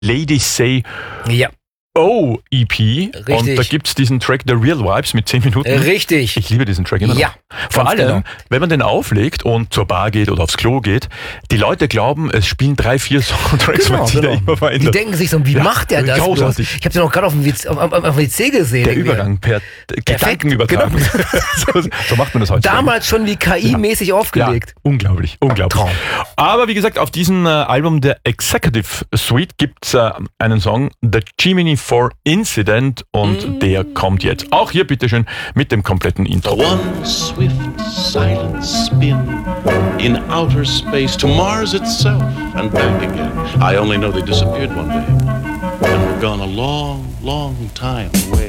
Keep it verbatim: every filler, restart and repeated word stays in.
Ladies Say Ja. Oh E P. Richtig. Und da gibt's diesen Track The Real Vibes mit zehn Minuten. Richtig. Ich liebe diesen Track immer noch. Ja, Vor ganz allem, genau. wenn man den auflegt und zur Bar geht oder aufs Klo geht, die Leute glauben, es spielen drei, vier Soundtracks, Genau, weil sich genau. da immer Die verändert. denken sich so, wie Ja, macht der das? großartig. bloß? Ich habe den auch gerade auf dem W C, auf, auf, auf dem W C gesehen. Der irgendwie. Übergang per Gedankenübertragung. Genau. so, so macht man das heute. Damals schon wie K I-mäßig aufgelegt. Ja, unglaublich, unglaublich. Traum. Aber wie gesagt, auf diesem äh, Album der Executive Suite gibt's äh, einen Song, The Gemini four Incident, und Mm. der kommt jetzt. Auch hier bitteschön mit dem kompletten Intro. One swift, silent spin in outer space to Mars itself and back again. I only know they disappeared one day and were gone a long, long time away.